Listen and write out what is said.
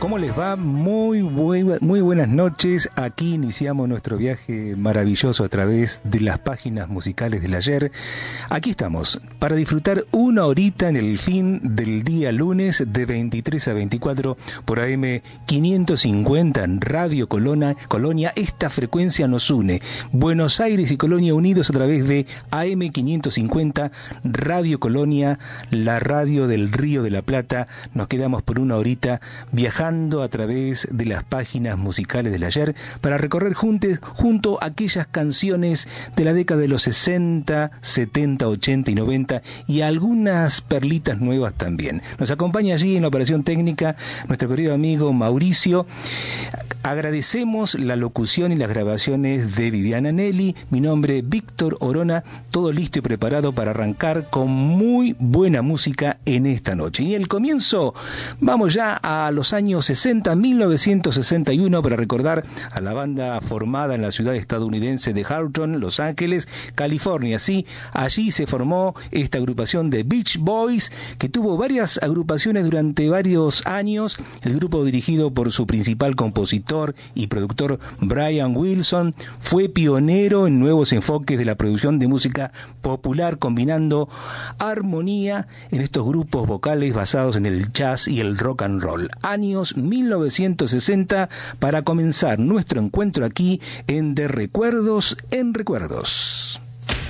¿Cómo les va? Muy buenas noches. Aquí iniciamos nuestro viaje maravilloso a través de las páginas musicales del ayer. Aquí estamos para disfrutar una horita en el fin del día lunes de 23 a 24 por AM 550 en Radio Colonia. Esta frecuencia nos une. Buenos Aires y Colonia unidos a través de AM 550 Radio Colonia, la radio del Río de la Plata. Nos quedamos por una horita viajando a través de las páginas musicales del ayer para recorrer junto aquellas canciones de la década de los 60, 70, 80 y 90 y algunas perlitas nuevas también. Nos acompaña allí en la operación técnica nuestro querido amigo Mauricio. Agradecemos la locución y las grabaciones de Viviana Nelly. Mi nombre es Víctor Orona, todo listo y preparado para arrancar con muy buena música en esta noche. Y el comienzo, vamos ya a los años 60, 1961, para recordar a la banda formada en la ciudad estadounidense de Houghton, Los Ángeles, California. Sí, allí se formó esta agrupación de Beach Boys, que tuvo varias agrupaciones durante varios años. El grupo, dirigido por su principal compositor y productor Brian Wilson, fue pionero en nuevos enfoques de la producción de música popular, combinando armonía en estos grupos vocales basados en el jazz y el rock and roll. Años 1960 para comenzar nuestro encuentro aquí en De Recuerdos en Recuerdos.